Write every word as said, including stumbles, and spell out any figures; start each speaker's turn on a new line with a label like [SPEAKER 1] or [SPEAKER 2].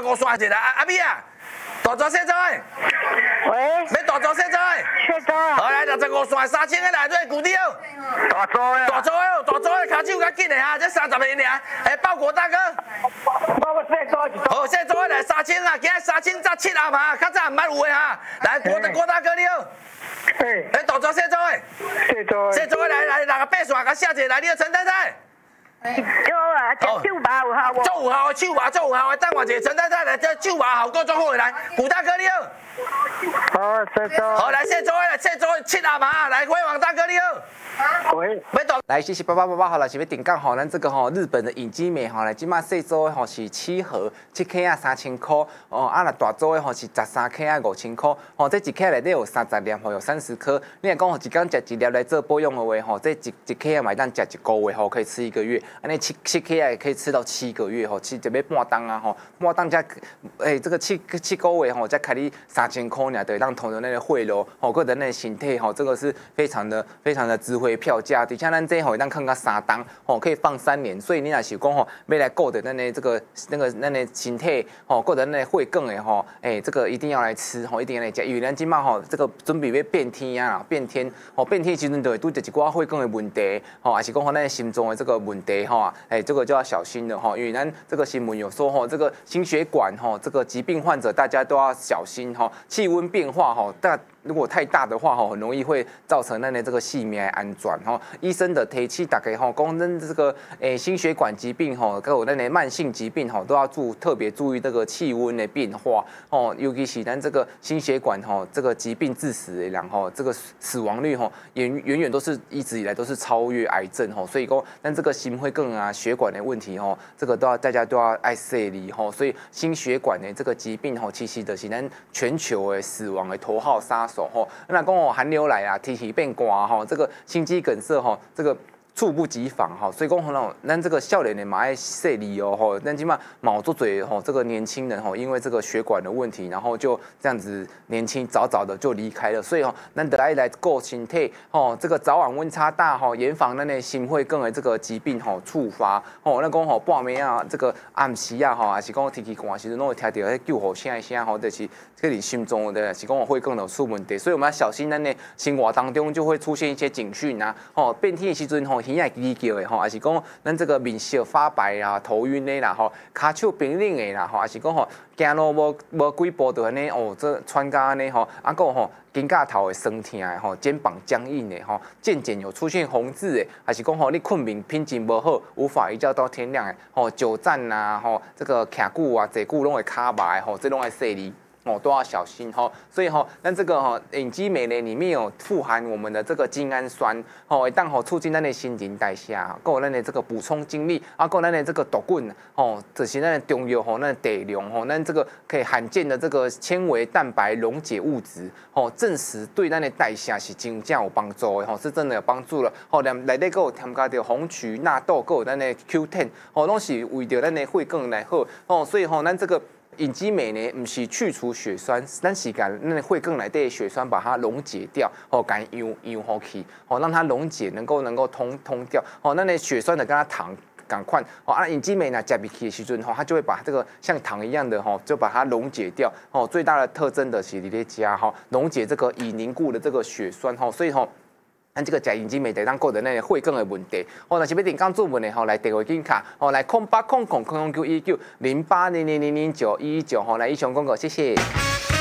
[SPEAKER 1] 五线一个阿阿米啊，大座小座的。
[SPEAKER 2] 喂，
[SPEAKER 1] 要大座小座的。
[SPEAKER 2] 小座啊。
[SPEAKER 1] 好来，六十五线三千个内底固定哦。
[SPEAKER 2] 大座的。
[SPEAKER 1] 大座的，大座的，脚手较紧的哈，这三十个尔。哎，报国大哥。
[SPEAKER 2] 报个小座一座。
[SPEAKER 1] 好，小座的来三千啊，今日三千早七暗嘛，较早毋捌有的哈。来，郭郭大哥你好。
[SPEAKER 2] 嘿。
[SPEAKER 1] 哎，大座小座的。
[SPEAKER 2] 小座。
[SPEAKER 1] 小座的来来，六个八线，甲写一个来，你好陈太太。
[SPEAKER 2] 有啊，这手把有效无？
[SPEAKER 1] 做有效的手把，做有效的，等我一下陈太太来，这手把效果做好的来，古大哥你好。
[SPEAKER 2] 好，小座。
[SPEAKER 1] 好，来小座的，小座七暗嘛，来辉煌大哥你好。
[SPEAKER 2] 喂，
[SPEAKER 1] 要大。
[SPEAKER 3] 来，谢谢八八八八，好了，是要顶杠吼，咱这个吼日本的影基美吼，来今麦细组的吼是七盒，七 K 啊三千块，哦，啊那大组的吼是十三 K 啊五千块，吼这一 K 内底有三十粒，吼有三十颗。你若讲吼一天食一粒来做保养的话，吼这一一 K 啊买当食一个月吼，可以吃一个月，安尼七七 K 啊也可以吃到七个月吼，七就要半当啊吼，半当才诶这个七七个月吼才开你三千块尔，对，让同的那个贿赂吼，个人的形态吼，这个是非常的非常的值回票价，底下咱这吼咱看个三档吼，可以放三年，所以你若是讲吼要来购的那个这个那个那个形态吼，购的那个会更的吼，诶这个一定要来吃吼，一定要来食，因为咱今麦吼这个准备要变天啊，变天吼变天时阵就会拄着一寡会更的问题吼，还是讲吼咱心脏的这个问题吼，诶这个就要小心了吼，因为咱这个新闻有说吼，这个心血管吼这个疾病患者大家都要小心吼，气温变化吼大。如果太大的话，吼，很容易会造成咱的这个细命安转吼。医生的提醒大概吼，讲咱这个诶心血管疾病吼，还有咱的慢性疾病吼，都要注特别注意这个气温的变化吼，尤其是咱这个心血管吼这个疾病致死的人吼，这个死亡率吼也远远都是一直以来都是超越癌症吼，所以讲咱这个心血管啊血管的问题吼，这个都要大家都要爱惜理吼，所以心血管的这个疾病吼，其实就是咱全球的死亡的头号杀手。吼，那讲哦寒流来啊，天气变寒吼，这个心肌梗塞吼，这个猝不及防哈，所以讲吼，咱这个少年的嘛爱细理哦吼，咱起码毛做嘴吼，这个年轻人吼，因为这个血管的问题，然后就这样子年轻早早的就离开了，所以吼，咱得爱来顾身体吼，这个早晚温差大吼，严防咱的心血管的这个疾病吼触发吼，那讲吼半暝啊，这个暗时啊吼，还是讲天气寒时阵，拢会听到迄救护声声吼，就是这里心中的是讲血管有出问题，所以我们要小心咱的生活当中就会出现一些警讯啊，吼变天的时阵吼。耳仔叽叫的吼，还是讲咱这个面色发白啊、头晕的啦吼，骹手冰冷的啦吼，还是讲吼走路无无几步就安尼哦，这穿甲安尼吼，啊个吼肩胛头会酸痛的吼，肩膀僵硬的吼，渐渐有出现红字的，还是讲吼你困眠品质无好，无法一觉到天亮的吼，久站呐吼，这个徛久啊、坐久拢会卡麻的吼，这拢会细哩。哦，都要小心哈，所以哈，那这个哈隐基美呢，里面有富含我们的这个精氨酸，哦，当好促进咱的新陈代谢，够咱的这个补充精力，啊，够咱的这个毒棍，哦，这些咱的中药吼，那得量吼，咱这个可以罕见的这个纤维、蛋白溶解物质，哦，证实对咱的代谢是真正有帮助的，吼，是真的有帮助了，哦，内内底有添加着红曲、纳豆，有咱的 Q 十，哦，拢是为着咱的血管来好，哦，所以吼，咱这个。隐基美呢，不是去除血栓，咱是把那会更来的血栓把它溶解掉，哦，赶用用好去，哦，让它溶解，能够能够通通掉，哦，那那血栓的跟它糖赶快，哦，啊，隐基美呢加比起的时阵，吼，它就会把这个像糖一样的，吼，就把它溶解掉，哦，最大的特征的是你的加，哈，溶解这个已凝固的这个血栓，吼，所以吼。咱这个食隐基美得当顾的那个血管的问题，哦，若是要点讲做问的吼，来电话紧卡，哦，来空八空空空空九一九零八零零零零九一一九，吼，来以上广告，谢谢。